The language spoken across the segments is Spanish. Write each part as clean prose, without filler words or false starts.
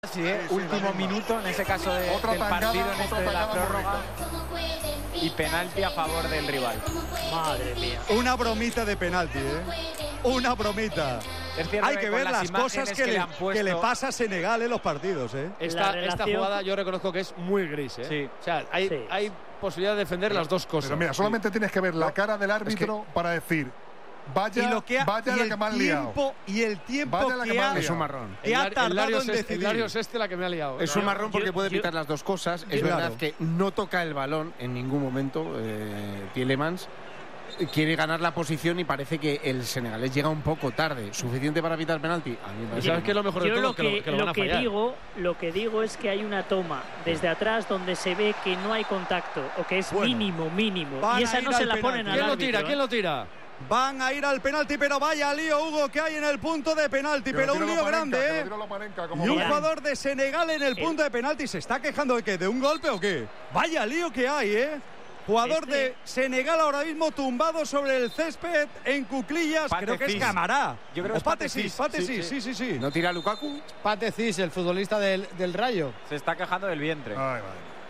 penalti, último minuto, en ese caso del partido, en este de la prórroga. Y penalti a favor del rival. Madre mía. Una bromita de penalti, una bromita. Hay que ver las cosas que le pasa a Senegal en los partidos, Esta jugada yo reconozco que es muy gris, Sí. O sea, hay posibilidad de defender las dos cosas. Pero mira, solamente tienes que ver la cara del árbitro para decir, vaya la que me han liado. Y el tiempo es un marrón. Que ha tardado en decidir. El Lario es la que me ha liado. Es un marrón porque puede pitar las dos cosas. Es verdad que no toca el balón en ningún momento Tielemans. Quiere ganar la posición y parece que el senegalés llega un poco tarde. ¿Suficiente para pitar penalti? A mí me parece. ¿Sabes qué es lo mejor de todo? Que lo van a fallar. Lo que digo es que hay una toma desde atrás donde se ve que no hay contacto o que es mínimo. Y esa no se la ponen al árbitro. ¿Quién lo tira? Van a ir al penalti, pero vaya lío, Hugo, que hay en el punto de penalti. Pero un lío grande, Y un jugador de Senegal en el punto de penalti. ¿Se está quejando de qué? ¿De un golpe o qué? Vaya lío que hay, Jugador de Senegal ahora mismo tumbado sobre el césped en cuclillas. Creo que es Camará. Yo creo que es Patecis. Sí. ¿No tira Lukaku? Patecis, el futbolista del Rayo. Se está quejando del vientre. Ay,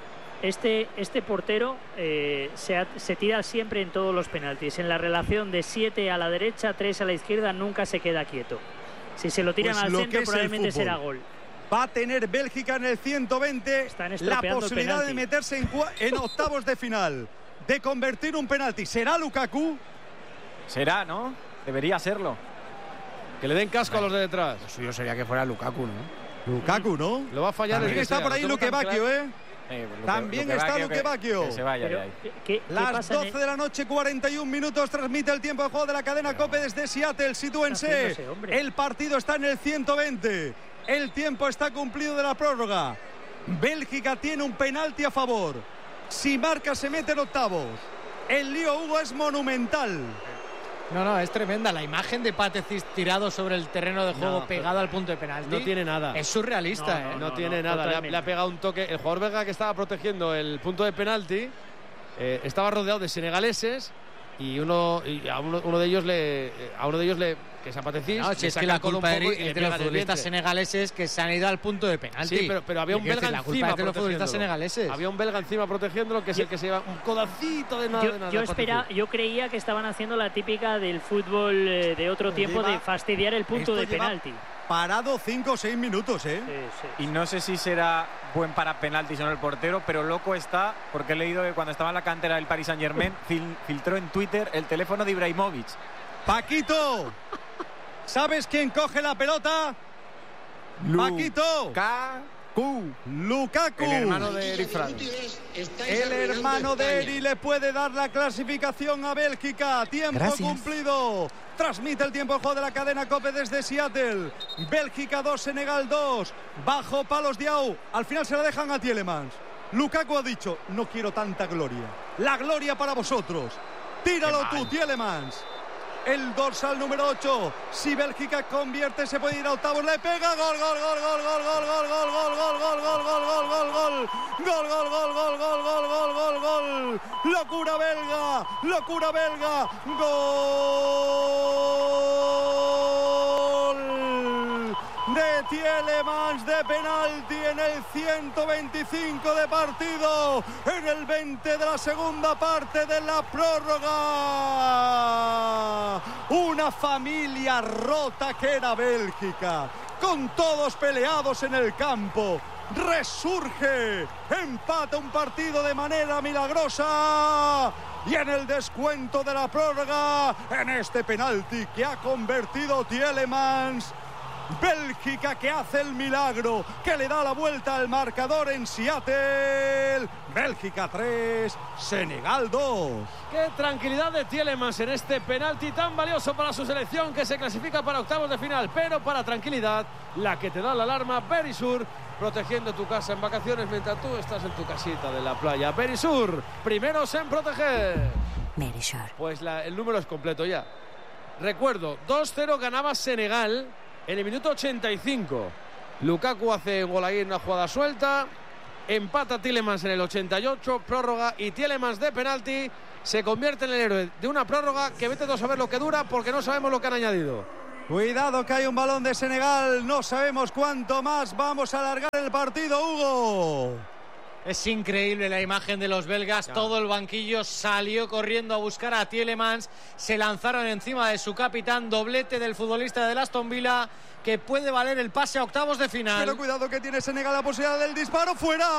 Este portero se tira siempre en todos los penaltis. En la relación de 7 a la derecha, 3 a la izquierda, nunca se queda quieto. Si se lo tiran al centro, probablemente será gol. Va a tener Bélgica en el 120 la posibilidad de meterse en octavos de final, de convertir un penalti. ¿Será Lukaku? Será, ¿no? Debería serlo. Que le den casco a los de detrás. Lo suyo sería que fuera Lukaku, ¿no? Lukaku, ¿no? Lo va a fallar. También está por ahí Luque Bacchio, También está Luque Bacchio. Que se vaya de ahí. Las 12 de la noche, 41 minutos. Transmite el tiempo de juego de la cadena COPE desde Seattle. Sitúense. El partido está en el 120. El tiempo está cumplido de la prórroga. Bélgica tiene un penalti a favor. Si marca, se mete en octavos. El lío, Hugo, es monumental. No, es tremenda. La imagen de Patecis tirado sobre el terreno de juego pegado al punto de penalti. No tiene nada. Es surrealista, No tiene nada. Le ha pegado un toque. El jugador belga que estaba protegiendo el punto de penalti estaba rodeado de senegaleses y a uno de ellos que es Patecis. No, si es que la culpa es de los futbolistas senegaleses que se han ido al punto de penalti. Sí, pero había un belga encima. La culpa es de los futbolistas senegaleses. Había un belga encima protegiéndolo, que es el que se lleva un codacito de nada. Yo creía que estaban haciendo la típica del fútbol de otro tiempo de fastidiar el punto de penalti. Parado 5 o 6 minutos, Sí. Y no sé si será buen para penaltis o no el portero, pero loco está, porque he leído que cuando estaba en la cantera del Paris Saint-Germain filtró en Twitter el teléfono de Ibrahimovic. Paquito, ¿sabes quién coge la pelota? Paquito. Lukaku. El hermano de Eri Fran. El hermano de Eri le puede dar la clasificación a Bélgica. Tiempo cumplido. Transmite el tiempo de juego de la cadena COPE desde Seattle. Bélgica 2, Senegal 2. Bajo palos Diaw. Al final se la dejan a Tielemans. Lukaku ha dicho, no quiero tanta gloria. La gloria para vosotros. Tíralo tú, Tielemans. El dorsal número 8. Si Bélgica convierte, se puede ir a octavos. Le pega. Gol. Locura belga. Gol de Tielemans de penalti en el 125 de partido, en el 20 de la segunda parte de la prórroga. Una familia rota que era Bélgica, con todos peleados en el campo. Resurge, empata un partido de manera milagrosa. Y en el descuento de la prórroga, en este penalti que ha convertido Tielemans, Bélgica que hace el milagro, que le da la vuelta al marcador en Seattle. Bélgica 3, Senegal 2. Qué tranquilidad de Tielemans en este penalti tan valioso para su selección, que se clasifica para octavos de final. Pero para tranquilidad, la que te da la alarma, Verisur, protegiendo tu casa en vacaciones mientras tú estás en tu casita de la playa. Verisur, primeros en proteger. Verisur. Pues el número es completo ya. Recuerdo, 2-0 ganaba Senegal en el minuto 85. Lukaku hace gol ahí en una jugada suelta. Empata Tielemans en el 88, prórroga, y Tielemans de penalti se convierte en el héroe de una prórroga que vete a saber lo que dura, porque no sabemos lo que han añadido. Cuidado que hay un balón de Senegal. No sabemos cuánto más vamos a alargar el partido, Hugo. Es increíble la imagen de los belgas. Todo el banquillo salió corriendo a buscar a Tielemans. Se lanzaron encima de su capitán. Doblete del futbolista del Aston Villa, que puede valer el pase a octavos de final. Pero cuidado que tiene Senegal la posibilidad del disparo.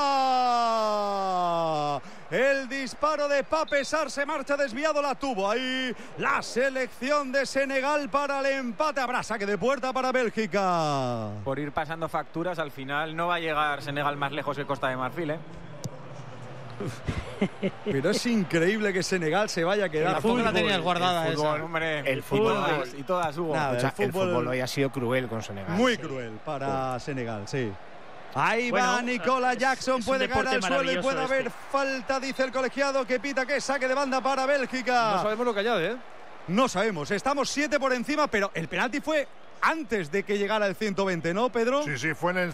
¡Fuera! El disparo de Pape Sarr se marcha desviado, la tuvo ahí la selección de Senegal para el empate. Habrá saque de puerta para Bélgica. Por ir pasando facturas, al final no va a llegar Senegal más lejos que Costa de Marfil, ¿eh? Pero es increíble que Senegal se vaya a quedar. La fútbol la tenías guardada. El fútbol, hombre, el fútbol y todas hubo. Nada, el fútbol hoy ha sido cruel con Senegal. Muy cruel para Senegal, sí. Ahí va Nicola Jackson, puede caer al suelo y puede haber falta, dice el colegiado que pita que es saque de banda para Bélgica. No sabemos lo que añade, ¿eh? No sabemos, estamos 7 por encima, pero el penalti fue antes de que llegara el 120, ¿no, Pedro? Sí, fue en el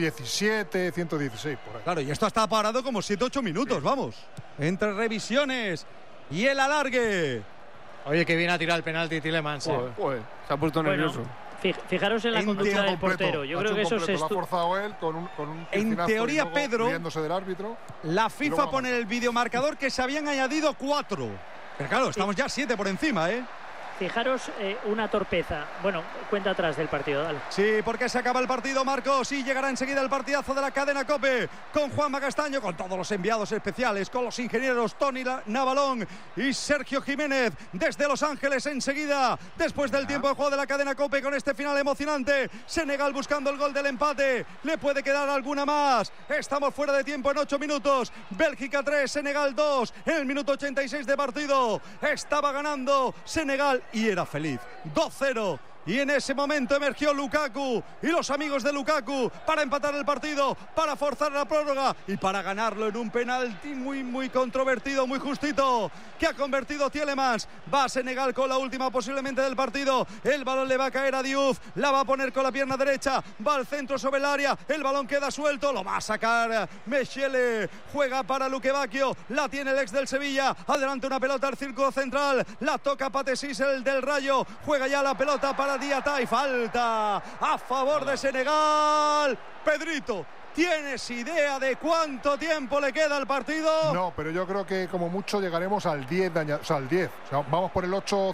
117, 116, por ahí. Claro, y esto está parado como 7-8 minutos, vamos. Entre revisiones y el alargue. Oye, que viene a tirar el penalti Tielemans. Se ha puesto nervioso. Fijaros en la conducta del portero. Yo creo que eso se lo ha forzado él con un en teoría, Pedro, riéndose del árbitro. La FIFA pone en el videomarcador que se habían añadido 4. Pero claro, estamos ya 7 por encima, ¿eh? Fijaros una torpeza. Bueno, cuenta atrás del partido, dale. Sí, porque se acaba el partido, Marcos, y llegará enseguida el partidazo de la cadena COPE con Juanma Castaño, con todos los enviados especiales, con los ingenieros Tony Navalón y Sergio Jiménez desde Los Ángeles enseguida, después del tiempo de juego de la cadena COPE con este final emocionante. Senegal buscando el gol del empate. Le puede quedar alguna más. Estamos fuera de tiempo en 8 minutos. Bélgica 3, Senegal 2. En el minuto 86 de partido estaba ganando Senegal y era feliz. 2-0. Y en ese momento emergió Lukaku y los amigos de Lukaku para empatar el partido, para forzar la prórroga y para ganarlo en un penalti muy controvertido, muy justito, que ha convertido Tielemans. Va a Senegal con la última posiblemente del partido. El balón le va a caer a Diouf, la va a poner con la pierna derecha, va al centro sobre el área, el balón queda suelto, lo va a sacar Mechele, juega para Luque Bacchio, la tiene el ex del Sevilla, adelante una pelota al círculo central, la toca Patesis, el del Rayo, juega ya la pelota para Diatta y falta a favor de Senegal. Pedrito, ¿tienes idea de cuánto tiempo le queda al partido? No, pero yo creo que como mucho llegaremos al 10, o sea, vamos por el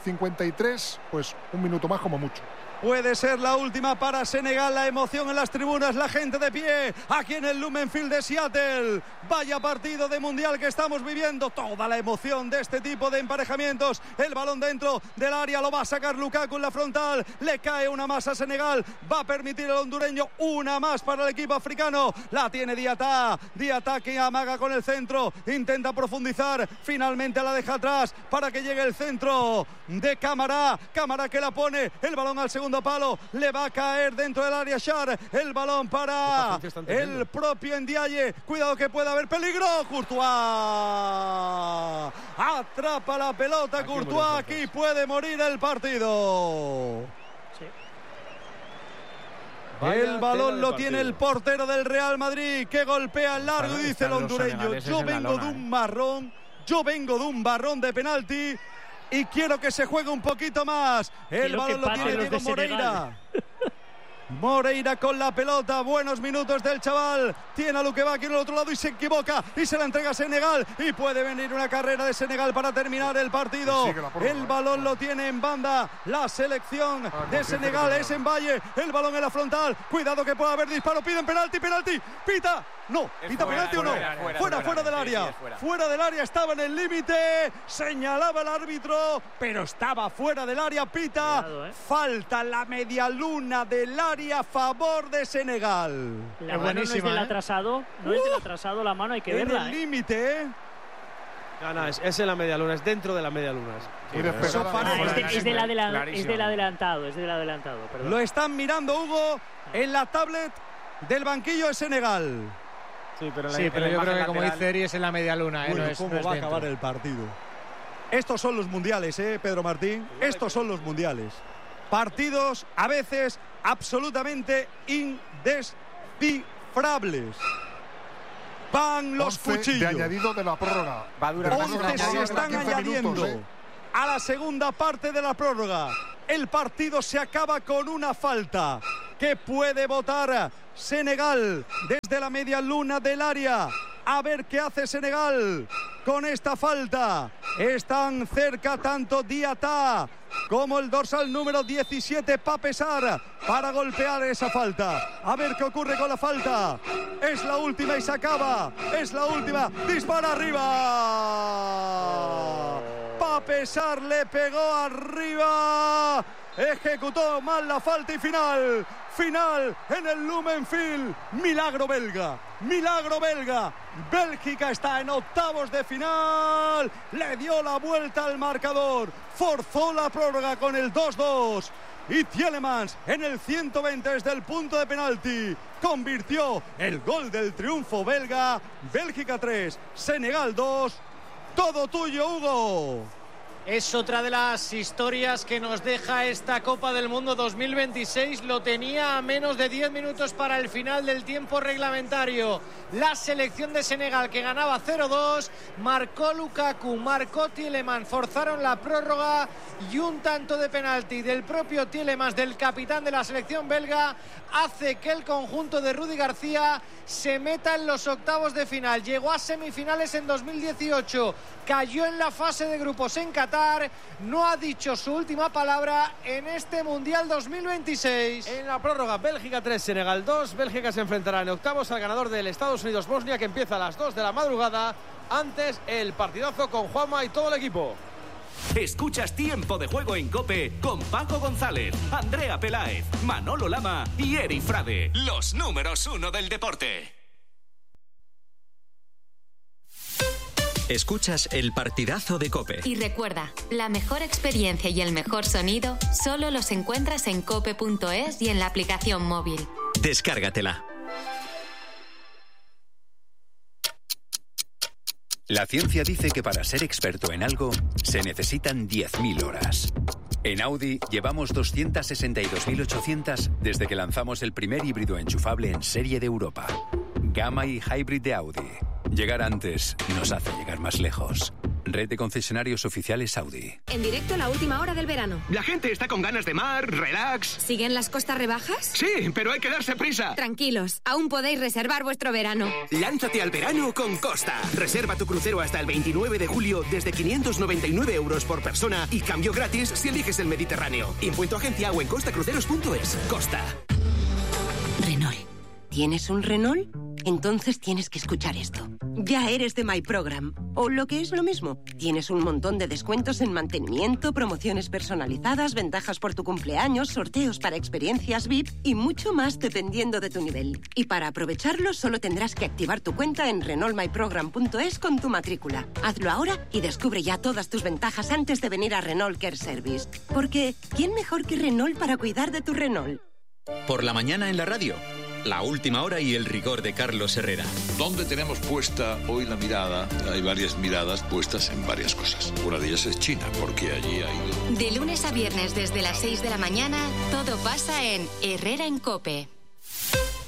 8:53, pues un minuto más como mucho. Puede ser la última para Senegal, la emoción en las tribunas, la gente de pie, aquí en el Lumen Field de Seattle. Vaya partido de mundial que estamos viviendo, toda la emoción de este tipo de emparejamientos. El balón dentro del área, lo va a sacar Lukaku en la frontal, le cae una más a Senegal, va a permitir el hondureño una más para el equipo africano. La tiene Diatta que amaga con el centro, intenta profundizar, finalmente la deja atrás para que llegue el centro de Camara que la pone, el balón al segundo palo, le va a caer dentro del área Sarr, el balón para el propio Ndiaye, cuidado que puede haber peligro. Courtois atrapa la pelota, Courtois, aquí puede morir el partido. El balón lo tiene el portero del Real Madrid, que golpea el largo y dice el hondureño: yo vengo de un marrón, de penalti y quiero que se juegue un poquito más. El balón lo tiene Diego Moreira. Moreira con la pelota, buenos minutos del chaval, tiene a Luque Bacchio en el otro lado y se equivoca y se la entrega a Senegal y puede venir una carrera de Senegal para terminar el partido. El balón lo tiene en banda la selección de Senegal, es en Valle, el balón en la frontal, cuidado que puede haber disparo, piden penalti, pita, no, pita penalti o no, fuera del área, fuera del área, estaba en el límite, señalaba el árbitro, pero estaba fuera del área, pita, falta la media luna del área a favor de Senegal. La mano no es del atrasado, no es del atrasado la mano, hay que verla. En el límite, No, es en la media luna, es dentro de la media luna. Es del adelantado, perdón. Lo están mirando, Hugo, en la tablet del banquillo de Senegal. Sí, pero yo creo que como dice Eri es en la media luna. Bueno, ¿cómo va a acabar el partido? Estos son los mundiales, Pedro Martín. Estos son los mundiales. Partidos a veces absolutamente indescifrables. Van los cuchillos. De añadido de la prórroga. Va a durar 11 se están añadiendo minutos, a la segunda parte de la prórroga. El partido se acaba con una falta que puede votar Senegal desde la media luna del área. A ver qué hace Senegal con esta falta. Están cerca tanto Diatta como el dorsal número 17 Pape Sarr para golpear esa falta. A ver qué ocurre con la falta. Es la última y se acaba. Es la última. Dispara arriba. Pape Sarr le pegó arriba. Ejecutó mal la falta y final en el Lumenfield. Milagro belga. Bélgica está en octavos de final. Le dio la vuelta al marcador. Forzó la prórroga con el 2-2. Y Tielemans en el 120 desde el punto de penalti convirtió el gol del triunfo belga. Bélgica 3, Senegal 2. Todo tuyo, Hugo. Es otra de las historias que nos deja esta Copa del Mundo 2026. Lo tenía a menos de 10 minutos para el final del tiempo reglamentario. La selección de Senegal, que ganaba 0-2, marcó Lukaku, marcó Tielemans, forzaron la prórroga y un tanto de penalti del propio Tielemans, del capitán de la selección belga, hace que el conjunto de Rudy García se meta en los octavos de final. Llegó a semifinales en 2018, cayó en la fase de grupos en Qatar, no ha dicho su última palabra en este Mundial 2026. En la prórroga, Bélgica 3, Senegal 2. Bélgica se enfrentará en octavos al ganador del Estados Unidos-Bosnia, que empieza a las 2 de la madrugada. Antes, el partidazo con Juanma y todo el equipo. Escuchas Tiempo de Juego en COPE con Paco González, Andrea Peláez, Manolo Lama y Eri Frade, los números 1 del deporte. Escuchas el partidazo de COPE. Y recuerda, la mejor experiencia y el mejor sonido solo los encuentras en cope.es y en la aplicación móvil. Descárgatela. La ciencia dice que para ser experto en algo se necesitan 10.000 horas. En Audi llevamos 262.800 desde que lanzamos el primer híbrido enchufable en serie de Europa. Gamma y Hybrid de Audi. Llegar antes nos hace llegar más lejos. Red de concesionarios oficiales Audi. En directo la última hora del verano. La gente está con ganas de mar, relax. ¿Siguen las costas rebajas? Sí, pero hay que darse prisa. Tranquilos, aún podéis reservar vuestro verano. Lánzate al verano con Costa. Reserva tu crucero hasta el 29 de julio desde 599 euros por persona y cambio gratis si eliges el Mediterráneo. Impuesto agencia o en costacruceros.es. Costa. Renault. ¿Tienes un Renault? Entonces tienes que escuchar esto. Ya eres de My Program. O lo que es lo mismo, tienes un montón de descuentos en mantenimiento, promociones personalizadas, ventajas por tu cumpleaños, sorteos para experiencias VIP y mucho más dependiendo de tu nivel. Y para aprovecharlo solo tendrás que activar tu cuenta en renaultmyprogram.es con tu matrícula. Hazlo ahora y descubre ya todas tus ventajas antes de venir a Renault Care Service. Porque, ¿quién mejor que Renault para cuidar de tu Renault? Por la mañana en la radio. La última hora y el rigor de Carlos Herrera. ¿Dónde tenemos puesta hoy la mirada? Hay varias miradas puestas en varias cosas. Una de ellas es China, porque allí ha ido. De lunes a viernes desde las 6 de la mañana, todo pasa en Herrera en COPE.